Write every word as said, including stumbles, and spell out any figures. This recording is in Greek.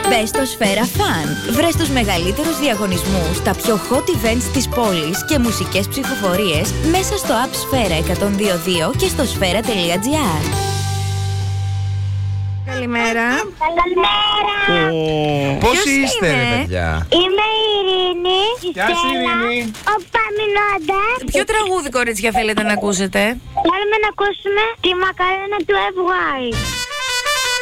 Μπες στο Σφαίρα Fun. Βρες τους μεγαλύτερους διαγωνισμούς, τα πιο hot events της πόλης και μουσικές ψηφοφορίες μέσα στο app Σφαίρα εκατόν δύο κόμμα δύο και στο σφαίρα τελεία τζι άρ. Καλημέρα. Καλημέρα. Πώς είστε, ρε παιδιά? Είμαι η Ειρήνη. Γεια σου, Ειρήνη. Ο Παμινώντας. Ποιο τραγούδι, κορίτσια, θέλετε να ακούσετε? Θέλουμε να ακούσουμε τη μακαρένα του εφ γουάι.